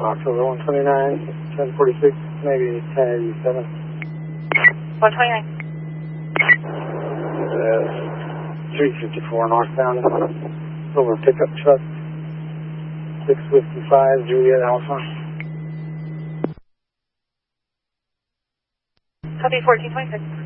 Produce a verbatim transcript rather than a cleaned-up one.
October one twenty-nine, ten forty-six, maybe ten eighty-seven. one twenty-nine. Uh, three fifty-four northbound. Over pickup truck. six fifty-five, Juliet Alpha. Copy fourteen twenty-six.